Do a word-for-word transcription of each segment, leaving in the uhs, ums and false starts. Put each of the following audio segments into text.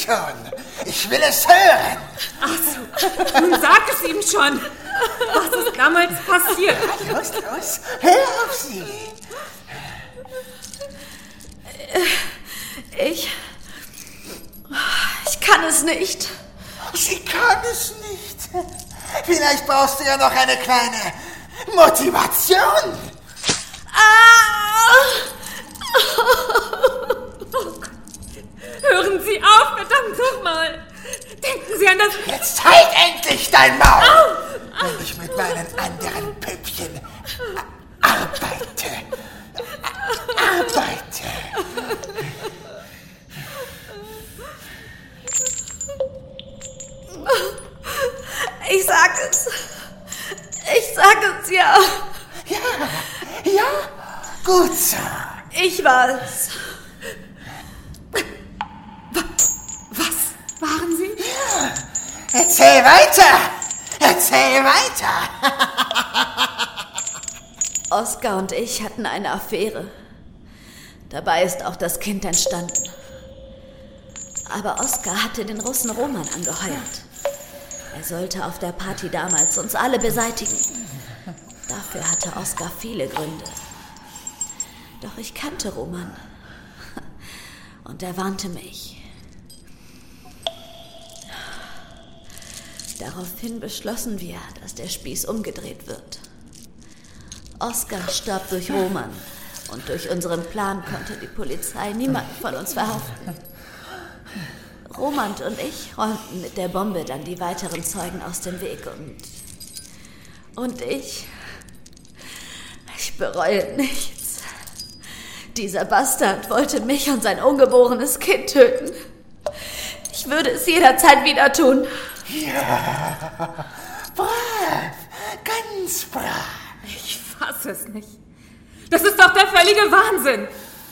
schon. Ich will es hören. Ach so, nun sag es ihm schon. Was ist damals passiert? Los, los, hör auf sie. Ich... Ich kann es nicht. Sie kann es nicht. Vielleicht brauchst du ja noch eine kleine Motivation. Ah! Oh Gott. Hören Sie auf, verdammt nochmal. Denken Sie an das... Jetzt halt endlich dein Maul, wenn ich mit meinen anderen Püppchen arbeite. Arbeite. Ich sag es. Ich sag es ja. Ja, ja, gut so. Ich war's. Was waren Sie? Ja, erzähl weiter. Erzähl weiter. Oskar und ich hatten eine Affäre. Dabei ist auch das Kind entstanden. Aber Oskar hatte den Russen Roman angeheuert. Er sollte auf der Party damals uns alle beseitigen. Dafür hatte Oskar viele Gründe. Doch ich kannte Roman. Und er warnte mich. Daraufhin beschlossen wir, dass der Spieß umgedreht wird. Oskar starb durch Roman. Und durch unseren Plan konnte die Polizei niemanden von uns verhaften. Roman und ich räumten mit der Bombe dann die weiteren Zeugen aus dem Weg und... Und ich... Ich bereue nichts. Dieser Bastard wollte mich und sein ungeborenes Kind töten. Ich würde es jederzeit wieder tun. Ja, brav, ganz brav. Ich fasse es nicht. Das ist doch der völlige Wahnsinn.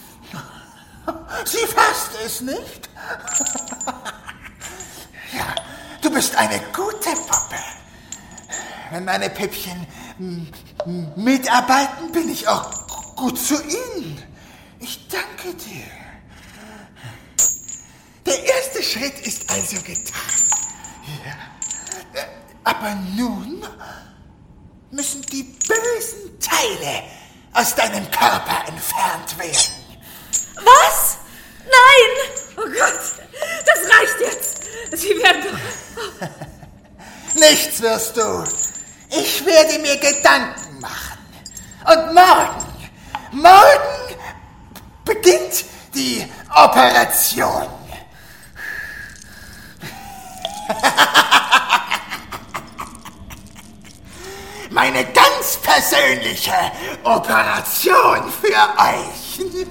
Sie fasst es nicht? Ja, du bist eine gute Puppe. Wenn meine Püppchen m- m- mitarbeiten, bin ich auch gut zu ihnen. Ich danke dir. Der erste Schritt ist also getan. Ja. Aber nun müssen die bösen Teile aus deinem Körper entfernt werden. Was? Nein! Oh Gott, das reicht jetzt. Sie werden doch... Nichts wirst du. Ich werde mir Gedanken machen. Und morgen, morgen beginnt die Operation. Meine ganz persönliche Operation für euch.